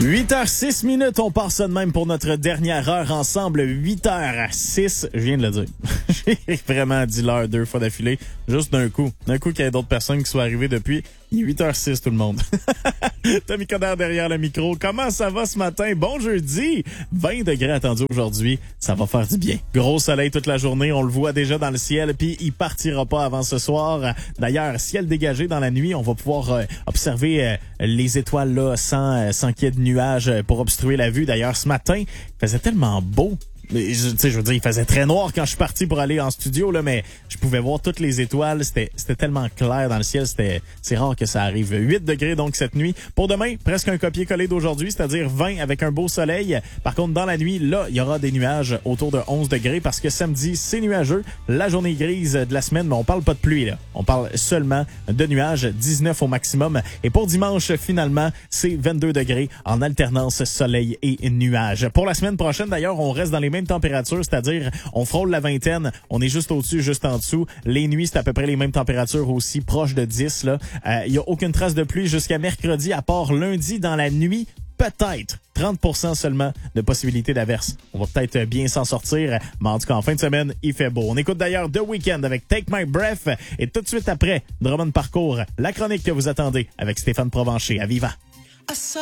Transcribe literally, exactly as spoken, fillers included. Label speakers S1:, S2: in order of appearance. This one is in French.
S1: huit heures six minutes, on part ça de même pour notre dernière heure ensemble. huit heures six, je viens de le dire. J'ai vraiment dit l'heure deux fois d'affilée, juste d'un coup. D'un coup qu'il y ait d'autres personnes qui soient arrivées depuis. Il est huit heures six tout le monde. Tommy Coderre derrière le micro. Comment ça va ce matin? Bon jeudi! vingt degrés attendus aujourd'hui. Ça va faire du bien. Gros soleil toute la journée. On le voit déjà dans le ciel. Puis il partira pas avant ce soir. D'ailleurs, ciel dégagé dans la nuit. On va pouvoir euh, observer euh, les étoiles là sans, euh, sans qu'il y ait de nuages pour obstruer la vue. D'ailleurs, ce matin, il faisait tellement beau. Tu sais, je veux dire, il faisait très noir quand je suis parti pour aller en studio, là, mais je pouvais voir toutes les étoiles. C'était, c'était tellement clair dans le ciel. C'était, c'est rare que ça arrive. huit degrés, donc, cette nuit. Pour demain, presque un copier-coller d'aujourd'hui, c'est-à-dire vingt avec un beau soleil. Par contre, dans la nuit, là, il y aura des nuages autour de onze degrés parce que samedi, c'est nuageux. La journée grise de la semaine, mais on parle pas de pluie, là. On parle seulement de nuages, dix-neuf au maximum. Et pour dimanche, finalement, c'est vingt-deux degrés en alternance soleil et nuages. Pour la semaine prochaine, d'ailleurs, on reste dans les mêmes températures, c'est-à-dire on frôle la vingtaine, on est juste au-dessus, juste en dessous. Les nuits, c'est à peu près les mêmes températures aussi, proches de dix. Là, il euh, y a aucune trace de pluie jusqu'à mercredi, à part lundi dans la nuit. Peut-être trente pour cent seulement de possibilité d'averse. On va peut-être bien s'en sortir, mais en tout cas, en fin de semaine, il fait beau. On écoute d'ailleurs The Weeknd avec Take My Breath et tout de suite après, Drummond Parcours, la chronique que vous attendez avec Stéphane Provencher. À Viva!